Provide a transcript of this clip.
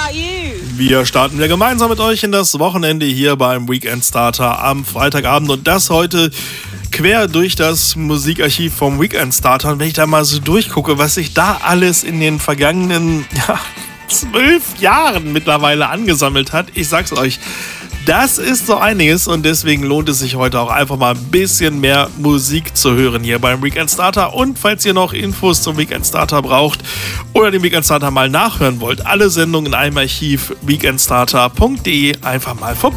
about you? Wir starten wieder gemeinsam mit euch in das Wochenende hier beim Weekend Starter am Freitagabend und das heute quer durch das Musikarchiv vom Weekend Starter. Und wenn ich da mal so durchgucke, was sich da alles in den vergangenen 12 Jahren mittlerweile angesammelt hat, ich sag's euch, das ist so einiges und deswegen lohnt es sich heute auch einfach mal ein bisschen mehr Musik zu hören hier beim Weekend Starter. Und falls ihr noch Infos zum Weekend Starter braucht oder den Weekend Starter mal nachhören wollt, alle Sendungen in einem Archiv weekendstarter.de, einfach mal vorbei.